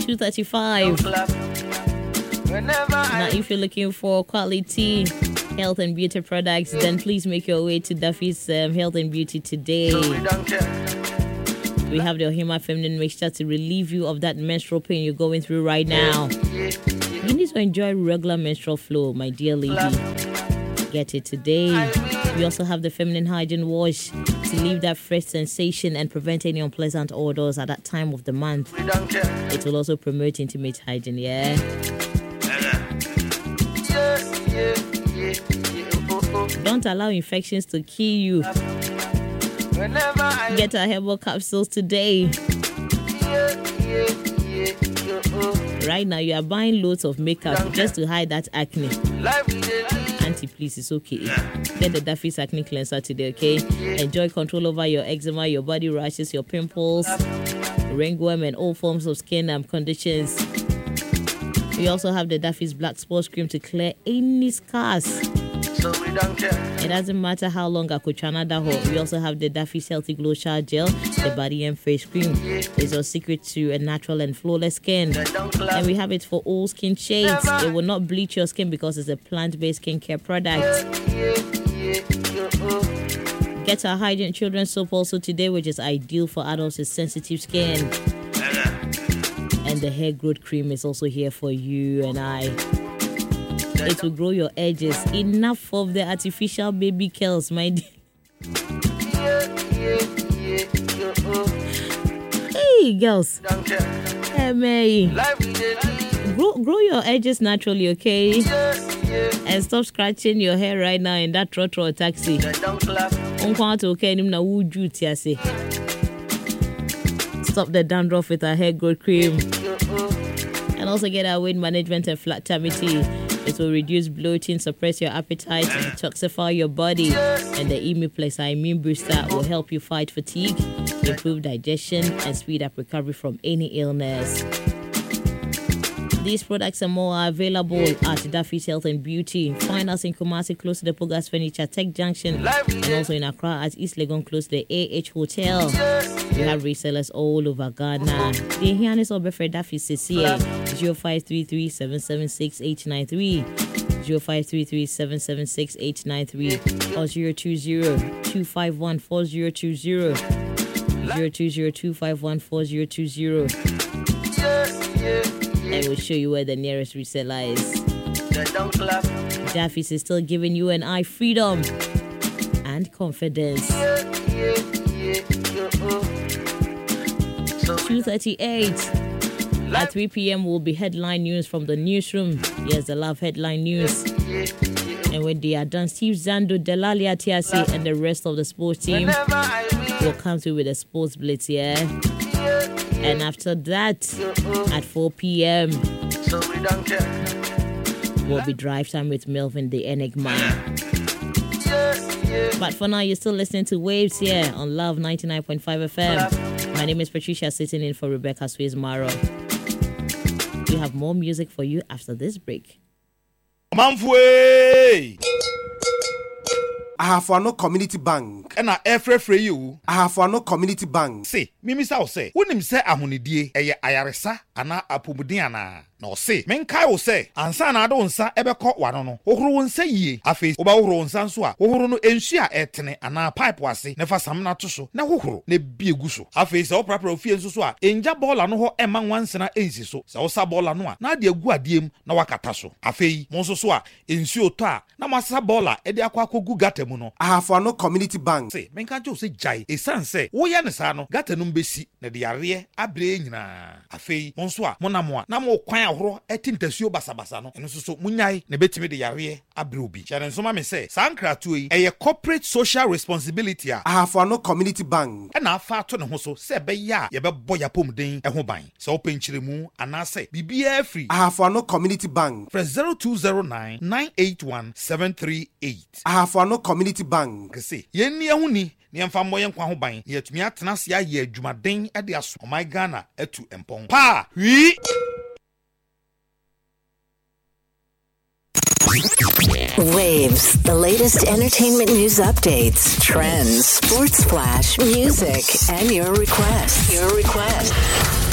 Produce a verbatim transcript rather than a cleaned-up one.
two thirty-five. Now, if you're looking for quality health and beauty products, then please make your way to Duffy's um, Health and Beauty today. We have the Ohima Feminine Mixture to relieve you of that menstrual pain you're going through right now. You need to enjoy regular menstrual flow, my dear lady. Get it today. We also have the Feminine Hygiene Wash to leave that fresh sensation and prevent any unpleasant odors at that time of the month. It will also promote intimate hygiene, yeah? Don't allow infections to kill you. Get our herbal capsules today. Right now, you are buying loads of makeup just to hide that acne. Auntie, please, it's okay. Get the Duffy's Acne Cleanser today, okay? Enjoy control over your eczema, your body rashes, your pimples, ringworm, and all forms of skin um, conditions. We also have the Duffy's Black Sports Cream to clear any scars. So we don't care. It doesn't matter how long I could chana that hole. We also have the Duffy's Healthy Glow Shower Gel, the body and face cream. It's your secret to a natural and flawless skin. And we have it for all skin shades. It will not bleach your skin because it's a plant-based skincare product. Get our Hygiene Children's Soap also today, which is ideal for adults with sensitive skin. And the hair growth cream is also here for you and I. It will grow your edges. Enough of the artificial baby curls, my dear. Hey, girls. Hey, May. Grow, grow your edges naturally, okay? And stop scratching your hair right now in that trotro taxi. Stop the dandruff with our hair growth cream. And also get our weight management and flat tummy tea. It will reduce bloating, suppress your appetite, and detoxify your body. And the Imiplex, our immune booster, will help you fight fatigue, improve digestion, and speed up recovery from any illness. These products and more are available at Duffy's Health and Beauty. Find us in Kumasi, close to the Pogas Furniture Tech Junction, and also in Accra at East Legon, close to the A H Hotel. We have resellers all over Ghana. The here is over for Duffy C C A zero five three three seven seven six eight nine three, zero five three three seven seven six eight nine three, or zero two zero two five one four zero two zero, zero two zero two five one four zero two zero. I will show you where the nearest reseller is. Duffy's is still giving you and I freedom and confidence. two thirty-eight. At three p.m. will be headline news from the newsroom. Yes, the Love headline news. And when they are done, Steve Zando, Delali Atiasi, and the rest of the sports team will come through with a sports blitz, yeah? And after that, at four p.m., will be drive time with Melvin the Enigma. But for now, you're still listening to Waves here on Love ninety-nine point five F M. My name is Patricia, sitting in for Rebecca Swizmaro. We have more music for you after this break. Mamfwe! Ahafano Community Bank. And I every free you. Ahafano Community Bank. Say, Mimi Sao say, when him say Ahunidie, Aya Ayaresa, Ana Apumudiana. No say, men kai will say, Ansa na do nsa ebe ko wano. Ohuru nsa ye. Afi oba ohuru nsa nso a. Ohuru no enhia etene ana pipe wase. Nefa sam na to so. Na ohuru ne bie gu so. Afi se oprapra ofie nso so a. Enja bola no ho ema nwansena ensi so. Se osa bola no a. Na de agu adiem na wakata so. Afi mo nso so a ensi oto a. Na masa bola e de akwa akogu gata mu no. Ahafano Community Bank. Say, men ka jo se jai. E san se, wo ya ne sa no. Gata no mbesi na de yare abre nyina. Afi mo nso a mo na mo a. Na mo kwan ahoro etintasio basabasa no eno so munyai na betimi de yare abre obi chane so ma me say sankratu yi eye corporate social responsibility a Ahafano Community Bank na afa to ne ho so se be ya ye be boy apomden e ho ban se openchiremu anase bibia free Ahafano Community Bank press zero two zero nine nine eight one seven three eight Ahafano Community Bank kese yenni ehuni ni emfa moye nkwa ho ban yetumi atena se aye adwumaden e de aso my Ghana etu empon pa wi Waves, the latest entertainment news updates, trends, sports flash, music, and your requests. Your requests.